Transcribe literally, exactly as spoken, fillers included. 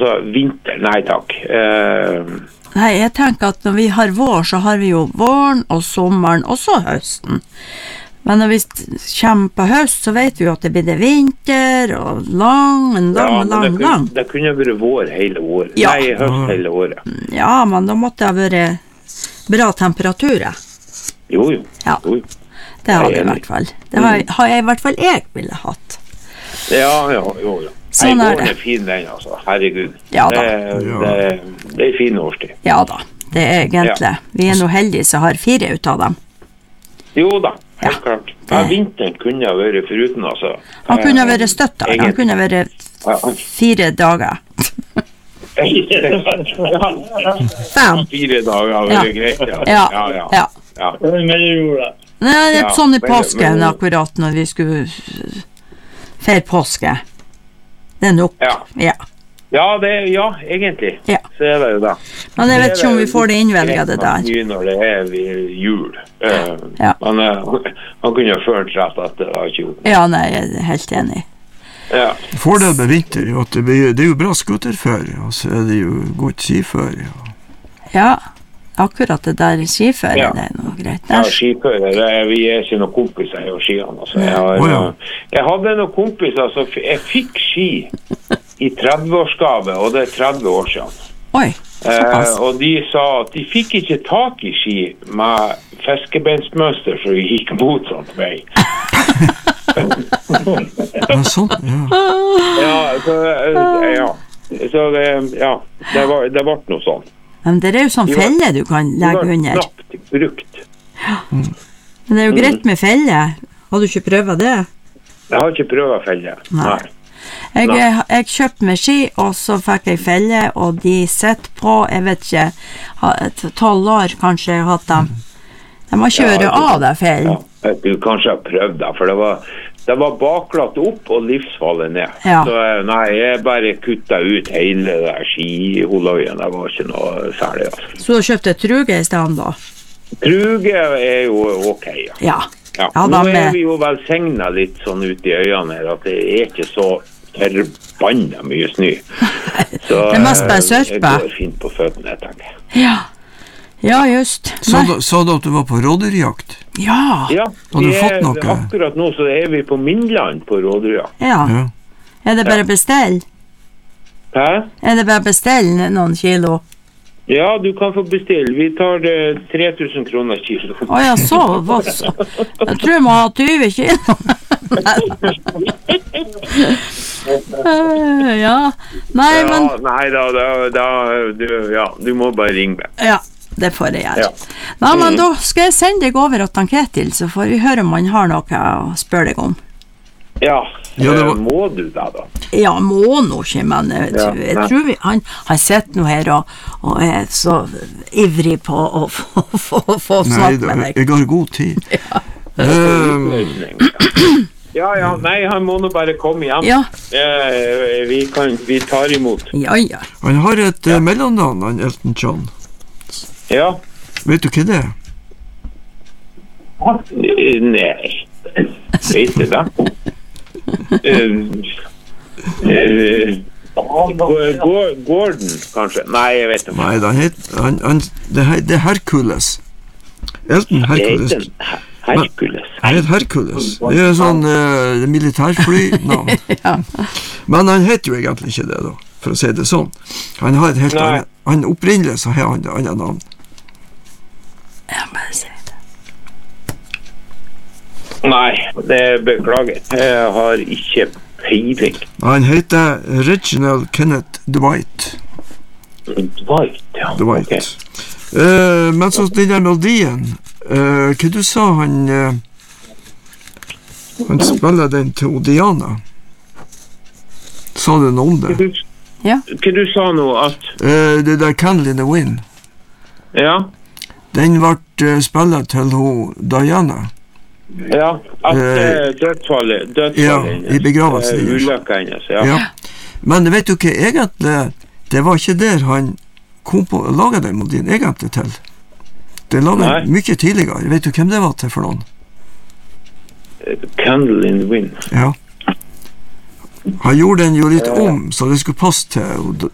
altså vinter, nei takk. Uh, nei, jeg tenker at når vi har vår, så har vi jo våren og sommeren, og så høsten. Men når vi kommer på høst, så vet vi jo at det blir det vinter, og lang, en lang, ja, lang, det lang. Det kunne vært vår hele året. Ja. Nei, høst hele året. Ja, men da måtte det være bra temperaturer. Jo, jo. Ja. jo. Det har vi i hvert fall. Det har, har jeg i hvert fall jeg ville hatt. Ja, ja, jo, jo. Sånn Nei, er det. er fin den, altså. Herregud. Ja da. Det, det, det er fin årstid. Ja da, det er egentlig. Ja. Vi er nå heldige som har fire ut av dem. Jo da, helt ja. klart. Ja, vinteren kunne ha vært foruten, altså. Han kunne ha vært støtta. Han kunne ha vært fire dager. Fem. Fire dager har vært greit, ja. Ja, ja. ja. ja. Ja. Nei, det er sånn i påsken akkurat når vi skulle feire påske. Det er nok. Ja. Ja, ja, det, ja egentlig. Ja. Så er det jo da. Men jeg vet ikke om vi får det innvelget det der. Mye når det er jul. Uh, ja. han, han kunne ha følt rett at det var ikke gjort. Ja, nei, jeg er helt enig. Ja. Fordelen med vinter er at det, blir, det er jo bra skuterføre, og så er det jo godt skiføre. Ja. ja. Akkurat det der skiføre, ja. Det er noe greit. Ja, skiføre, vi er ikke noen kompiser i skiene. Altså. Jeg, har, oh, ja. jeg hadde noen kompiser, så jeg fikk ski i tretti-årsgave, og det er tretti år siden. Oi, såpass. Eh, og de sa at de fikk ikke tak i ski med fiskebeinsmønster, så de gikk motsatt vei. Ja, sånn, ja. Ja, så, ja. Så det, ja, det var, det var noe sånn. Men det er jo sånn felle du kan legge under. Det var knapt brukt. Ja. Mm. Men det er jo greit med felle. Har du ikke prøvet det? Jeg har ikke prøvet felle. Nei. Jeg, jeg, jeg kjøpte meg ski, og så fikk jeg felle, og de sitter på, jeg vet ikke, tolv år kanskje jeg har hatt dem. De må kjøre ja, av deg fell. Ja, du kanskje har prøvd det, for det var... Det var baklatt opp og livsfallet ned. Ja. Så nei, jeg bare kuttet ut hele der skiholøyen. Det var ikke noe særlig. Altså. Så du kjøpte truge i stedet da? Truge er jo ok, ja. Ja. ja. ja Nå med... er vi jo velsignet litt sånn ut i øynene her, at det er ikke så forbannet mye snø. Så det er mest bare sørpe. Det går fint på føttene, tenker jeg. Ja. Ja, just. Sa du, sa du at du var på rådyrjakt? Ja. Ja, har du fått noe? Akkurat nå så er vi på Mindland på rådyrjakt. Ja. ja. Er det bare ja. bestell? Hæ? Er det bare bestell noen kilo? Ja, du kan få bestille. Vi tar det tre tusen kroner kilo. Åja, så, hva så? Jeg tror jeg må ha tyve kilo. uh, ja. Nei, ja, men... Nei, da, da, da du, ja, du må bare ringe meg. Ja. Det får jeg gjøre. Ja. Nei, men da skal jeg sende deg over til Ketil, så får vi høre om han har noe å spørre deg om. Ja, ja det var... må du da da? Ja, må nå ikke, men jeg, ja, jeg tror vi, han, han sitter nå her og, og er så ivrig på å få snakke med deg. Nei, jeg har god tid. Ja. Um... ja, ja, nei, han må nå bare komme hjem. Ja. Eh, vi, kan, vi tar imot. Ja, ja. Han har et ja. uh, mellomnavn, han Elton John. Ja. Vet du hva det er? Nei. Vet du det? uh, uh, Gordon, kanskje? Nei, jeg vet ikke. Nei, han heter, han, han, det, det er Hercules. Elton Hercules. Hercules. Han heter Hercules. Det er sånn uh, militærfly-navn. Ja. Men han heter jo egentlig ikke det da, for å si det sånn. Han har et helt annet, han opprinnelig så har han et annet navn. Jeg bare sier det. Nei, det beklager. Jeg har ikke peiling. Han heter Reginald Kenneth Dwight. Dwight, ja. Dwight. Okay. Uh, men så den der melodien, uh, hva du sa han, uh, han spiller den til Diana? Sa du noe om det? Ja. Hva du sa nå at... Uh, det der Candle in the Wind. Ja. Den ble uh, spillet til hun Diana. Ja, at uh, dødsfallet, dødsfallet ja, i begravelsen uh, ulykka hennes, ja. ja. Men vet du hva, egentlig, det var ikke der han kom på å lage den melodien egentlig til. Det laget mye tidligere. Vet du hvem det var til for noen? Uh, Candle in the Wind. Ja. Han gjorde den jo litt om, så det skulle passe til